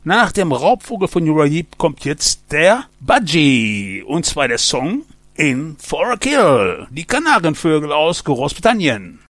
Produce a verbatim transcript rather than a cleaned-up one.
Nach dem Raubvogel von Uriah Heep kommt jetzt der Budgie. Und zwar der Song In for a Kill. Die Kanarienvögel aus Großbritannien.